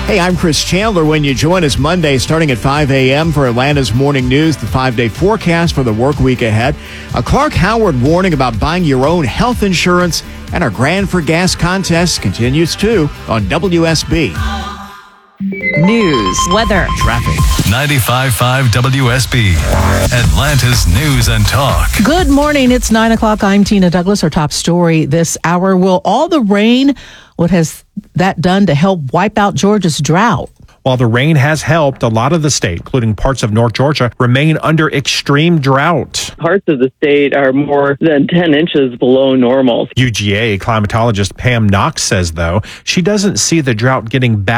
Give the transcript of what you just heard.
Hey, I'm Chris Chandler. When you join us Monday starting at 5 a.m. for Atlanta's Morning News, the 5-day forecast for the work week ahead, a Clark Howard warning about buying your own health insurance, and our Grand for Gas contest continues too on WSB. News, weather, Traffic. 95.5 WSB, Atlanta's News and Talk. Good morning. It's 9 o'clock. I'm Tina Douglas. Our top story this hour. Will all the rain, what has that done to help wipe out Georgia's drought? While the rain has helped, a lot of the state, including parts of North Georgia, remain under extreme drought. Parts of the state are more than 10 inches below normal. UGA climatologist Pam Knox says, though, she doesn't see the drought getting back